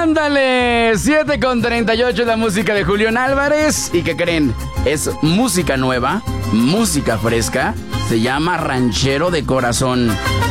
Ándale, 7:38 la música de Julián Álvarez. ¿Y qué creen? Es música nueva, música fresca. Se llama Ranchero de Corazón.